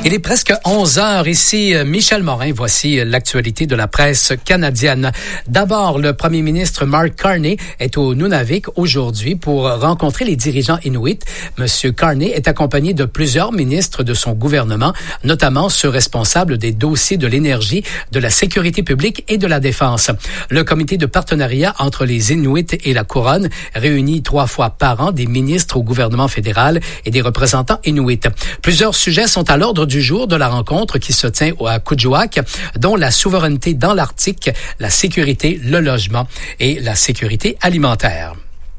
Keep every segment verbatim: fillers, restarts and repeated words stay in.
Il est presque onze heures ici. Michel Morin, voici l'actualité de la presse canadienne. D'abord, le premier ministre Mark Carney est au Nunavik aujourd'hui pour rencontrer les dirigeants inuits. Monsieur Carney est accompagné de plusieurs ministres de son gouvernement, notamment ceux responsables des dossiers de l'énergie, de la sécurité publique et de la défense. Le comité de partenariat entre les Inuits et la Couronne réunit trois fois par an des ministres au gouvernement fédéral et des représentants inuits. Plusieurs sujets sont à l'ordre du jour de la rencontre qui se tient à Kuujjuaq, dont la souveraineté dans l'Arctique, la sécurité, le logement et la sécurité alimentaire.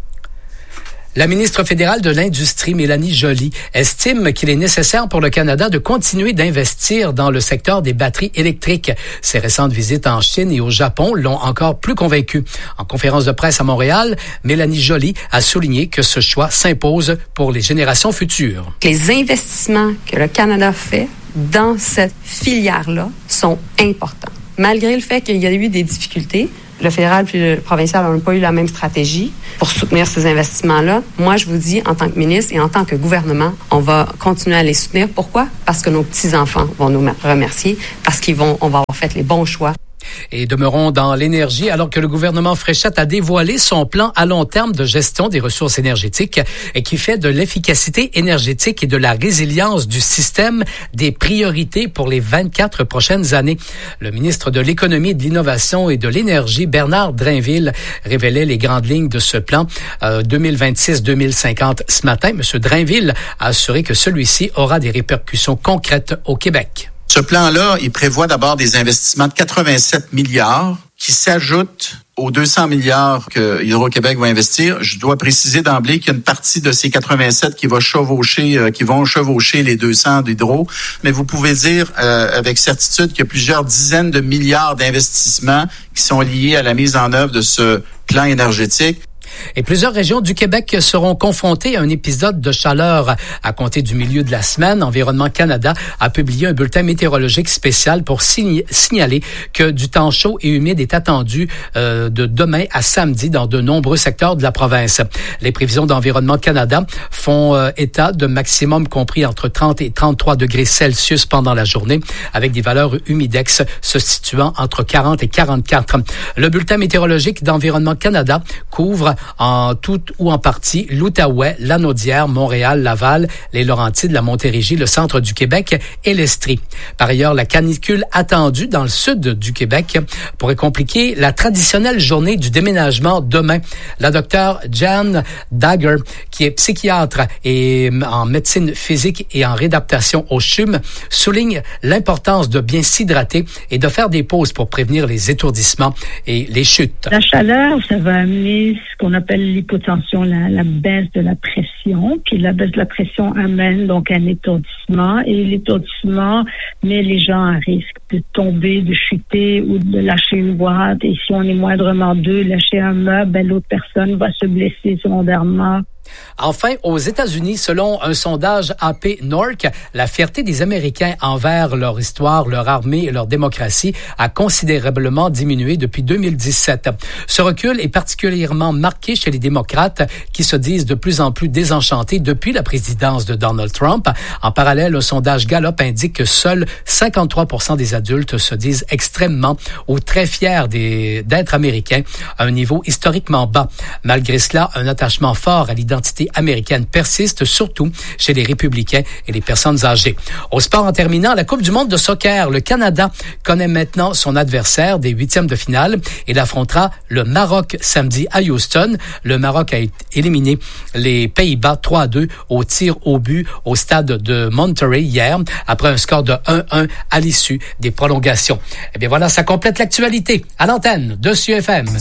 La ministre fédérale de l'Industrie, Mélanie Joly, estime qu'il est nécessaire pour le Canada de continuer d'investir dans le secteur des batteries électriques. Ses récentes visites en Chine et au Japon l'ont encore plus convaincue. En conférence de presse à Montréal, Mélanie Joly a souligné que ce choix s'impose pour les générations futures. Les investissements que le Canada fait dans cette filière-là sont importants. Malgré le fait qu'il y a eu des difficultés, le fédéral et le provincial n'ont pas eu la même stratégie pour soutenir ces investissements-là. Moi, je vous dis, en tant que ministre et en tant que gouvernement, on va continuer à les soutenir. Pourquoi? Parce que nos petits-enfants vont nous remercier, parce qu'ils vont, on va avoir fait les bons choix. Et demeurons dans l'énergie alors que le gouvernement Fréchette a dévoilé son plan à long terme de gestion des ressources énergétiques et qui fait de l'efficacité énergétique et de la résilience du système des priorités pour les vingt-quatre prochaines années. Le ministre de l'Économie, de l'Innovation et de l'Énergie, Bernard Drainville, révélait les grandes lignes de ce plan euh, deux mille vingt-six deux mille cinquante ce matin. M. Drainville a assuré que celui-ci aura des répercussions concrètes au Québec. Ce plan-là, il prévoit d'abord des investissements de quatre-vingt-sept milliards qui s'ajoutent aux deux cents milliards que Hydro-Québec va investir. Je dois préciser d'emblée qu'il y a une partie de ces quatre-vingt-sept qui va chevaucher, euh, qui vont chevaucher les deux cents d'Hydro. Mais vous pouvez dire euh, avec certitude qu'il y a plusieurs dizaines de milliards d'investissements qui sont liés à la mise en œuvre de ce plan énergétique. Et plusieurs régions du Québec seront confrontées à un épisode de chaleur. À compter du milieu de la semaine, Environnement Canada a publié un bulletin météorologique spécial pour sign- signaler que du temps chaud et humide est attendu euh, de demain à samedi dans de nombreux secteurs de la province. Les prévisions d'Environnement Canada font euh, état de maximum compris entre trente et trente-trois degrés Celsius pendant la journée, avec des valeurs humidex se situant entre quarante et quarante-quatre. Le bulletin météorologique d'Environnement Canada couvre en tout ou en partie l'Outaouais, Lanaudière, Montréal, Laval, les Laurentides, la Montérégie, le centre du Québec et l'Estrie. Par ailleurs, la canicule attendue dans le sud du Québec pourrait compliquer la traditionnelle journée du déménagement demain. La docteure Jan Dagger, qui est psychiatre et en médecine physique et en réadaptation au C H U M, souligne l'importance de bien s'hydrater et de faire des pauses pour prévenir les étourdissements et les chutes. La chaleur, ça va amener ce qu'on appelle l'hypotension, la, la baisse de la pression. Puis la baisse de la pression amène donc un étourdissement. Et l'étourdissement met les gens à risque de tomber, de chuter ou de lâcher une boîte. Et si on est moindrement deux, lâcher un meuble, ben l'autre personne va se blesser secondairement. Enfin, aux États-Unis, selon un sondage A P Norc, la fierté des Américains envers leur histoire, leur armée et leur démocratie a considérablement diminué depuis deux mille dix-sept. Ce recul est particulièrement marqué chez les démocrates qui se disent de plus en plus désenchantés depuis la présidence de Donald Trump. En parallèle, un sondage Gallup indique que seuls cinquante-trois pour cent des adultes se disent extrêmement ou très fiers des, d'être américains à un niveau historiquement bas. Malgré cela, un attachement fort à l'identité américaine persiste, surtout chez les républicains et les personnes âgées. Au sport, en terminant, la Coupe du monde de soccer, le Canada connaît maintenant son adversaire des huitièmes de finale. Il affrontera le Maroc samedi à Houston. Le Maroc a éliminé les Pays-Bas trois à deux au tir au but au stade de Monterrey hier, après un score de un un à l'issue des prolongations. Eh bien voilà, ça complète l'actualité à l'antenne de C I E F M.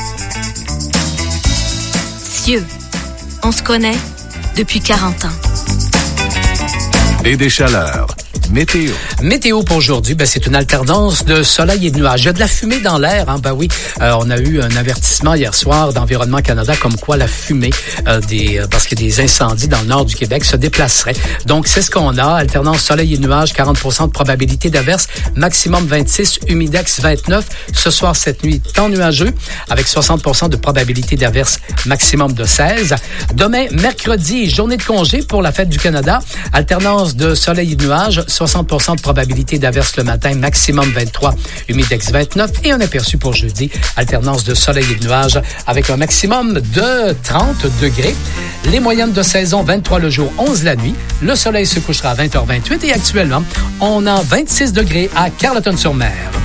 C I E U. On se connaît depuis quarante ans. Et des chaleurs. Météo. Météo pour aujourd'hui, ben, c'est une alternance de soleil et de nuages. Il y a de la fumée dans l'air, hein, ben oui. Euh, on a eu un avertissement hier soir d'Environnement Canada comme quoi la fumée, euh, des, euh, parce que des incendies dans le nord du Québec se déplaceraient. Donc, c'est ce qu'on a. Alternance soleil et nuages, quarante pour cent de probabilité d'averse, maximum vingt-six, humidex vingt-neuf. Ce soir, cette nuit, temps nuageux, avec soixante pour cent de probabilité d'averse, maximum de seize. Demain, mercredi, journée de congé pour la fête du Canada. Alternance de soleil et de nuages, soixante pour cent de probabilité d'averse le matin, maximum vingt-trois, humidex vingt-neuf et un aperçu pour jeudi, alternance de soleil et de nuages avec un maximum de trente degrés. Les moyennes de saison, vingt-trois le jour, onze la nuit. Le soleil se couchera à vingt heures vingt-huit et actuellement, on a vingt-six degrés à Carleton-sur-Mer.